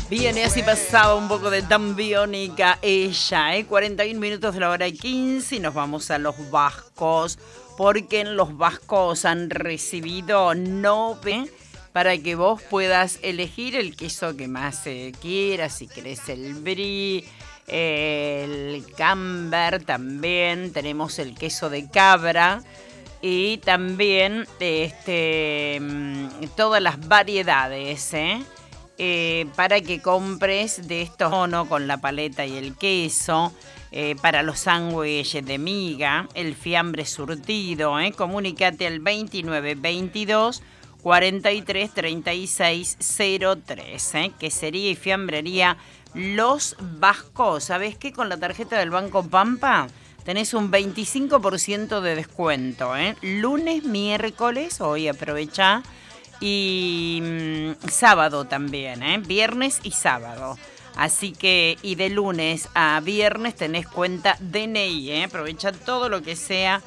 Bien, y así pasaba un poco de tan biónica ella, 41 minutos de la hora 15 y nos vamos a los vascos, porque en los vascos han recibido 9 para que vos puedas elegir el queso que más quieras, si querés el brie, el camembert también, tenemos el queso de cabra. Y también todas las variedades, para que compres de estos monos con la paleta y el queso, para los sándwiches de miga, el fiambre surtido. Comunícate al 2922 43 36 03, quesería y fiambrería Los Vascos. ¿Sabés qué? Con la tarjeta del Banco Pampa tenés un 25% de descuento, lunes, miércoles, hoy aprovechá, y sábado también, viernes y sábado. Así que, y de lunes a viernes tenés cuenta DNI, aprovecha todo lo que sea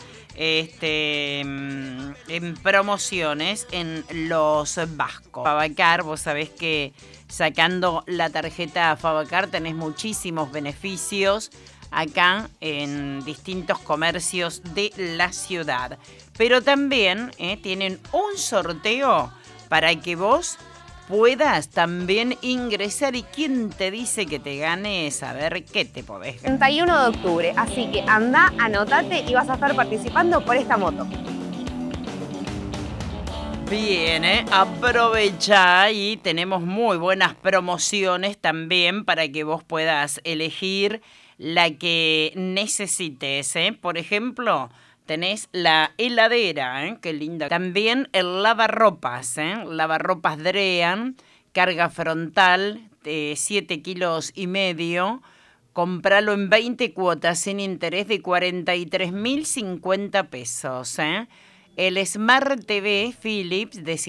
en promociones en Los Vascos. Favacar, vos sabés que sacando la tarjeta Favacar tenés muchísimos beneficios acá en distintos comercios de la ciudad. Pero también tienen un sorteo para que vos puedas también ingresar. ¿Y quién te dice que te ganes? A ver, ¿qué te podés ganar? 31 de octubre, así que anda, anotate y vas a estar participando por esta moto. Bien, aprovecha y tenemos muy buenas promociones también para que vos puedas elegir la que necesites, Por ejemplo, tenés la heladera, qué linda. También el lavarropas, lavarropas Drean, carga frontal de 7,5 kilos. Compralo en 20 cuotas sin interés de 43.050 pesos, El Smart TV Philips de